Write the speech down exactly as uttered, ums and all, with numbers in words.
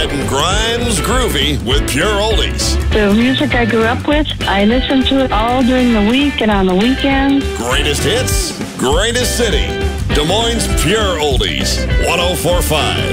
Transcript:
Getting Grimes groovy with pure oldies. The music I grew up with, I listen to it all during the week and on the weekends. Greatest hits, greatest city. Des Moines Pure Oldies, one oh four point five.